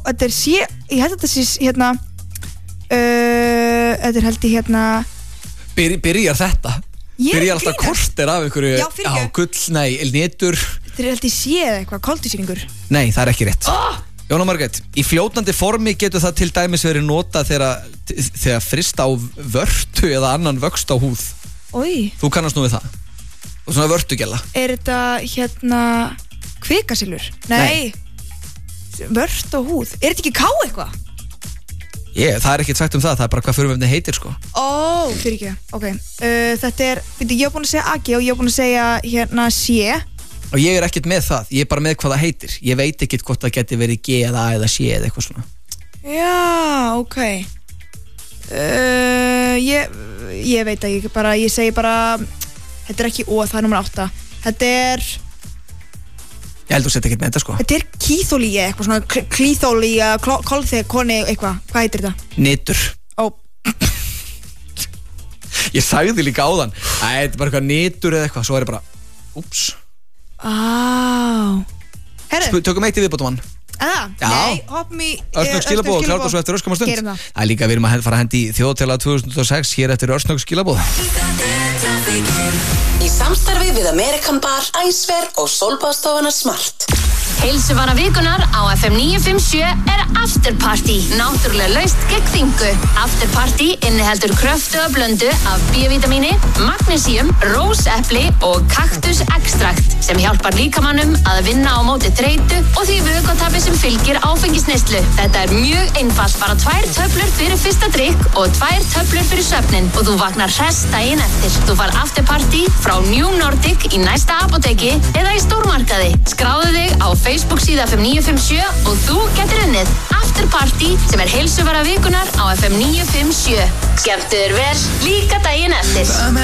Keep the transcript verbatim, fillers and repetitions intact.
þetta er sé, ég held að þetta sé hérna uh, þetta er held ég hérna Byr, Byrjar þetta? Ég Byrjar alltaf korter af einhverju Já, fyrirgefðu. gull, nei, netur Þetta er held ég sé eitthvað, koltvísýringur Nei, það er ekki rétt oh! Jóna Margrét, í fljótandi formi getur það til dæmis verið notað þegar, þegar frist á vörtu eða annan vöxt á húð Oj. Þú kannast nú við það Og svona vörtugella Er þetta hérna kvikasilfur? Nei, Nei. Vört og húð Er þetta ekki ká eitthvað? Ég, það er ekkert sagt um það, það er bara hvað förumefni heitir sko Ó, oh, fyrir ekki, ok uh, Þetta er, byrju, ég hef búin að segja A G og ég hef búin að segja hérna C Og ég er ekkert með það, ég er bara með hvað það heitir Ég veit ekkert hvort það geti verið G eða A eða C eða eitthvað svona Já, ok uh, ég, ég veit ekki, bara, ég segi bara Þetta er ekki O, það er nummer átta Þetta er Ég held að þú sett ekkert með þetta sko Þetta er kýþólía, eitthvað svona klíþólía, kolþeg, koni, eitthvað Hvað heitir þetta? Nitur Ó Ég sagði líka áðan Æ, þetta er bara eitthvað nitur eða eitthvað Svo er ég bara, úps Á Herru Tökum eitt í viðbótum hann Að, nei, hoppum í Örsnögg skilabóð og klárt og svo eftir örskamma stund Gerum það. Það er líka, við erum að fara að hendi í þjóðtala tvö þúsund og sex Hér eftir örsnögg skilabóð Í samstarfi við American Bar, Æsver og Sólbaðstofuna Smart Heilsuvara vikunar á F M níu fimm sjö er Afterparty, náttúrulega laust gegn þyngu. Afterparty inniheldur kröftuga blöndu af B-vítamíni, magnesíum, rósepli og kaktusekstrakt sem hjálpar líkamannum að vinna á móti þreytu og því vökvatapi sem fylgir áfengisneyslu. Þetta er mjög einfalt, bara tvær töflur fyrir fyrsta drykk og tvær töflur fyrir svefnin og þú vaknar hress daginn eftir. Þú far Afterparty frá New Nordic í næsta apóteki eða í stórmarkaði. Skráðu þig á Facebook síða F M níu fimm sjö og þú getur unnið Afterparty sem er heilsuvara vikunar á F M níu fimm sjö. Skemmtu þér vel líka daginn eftir.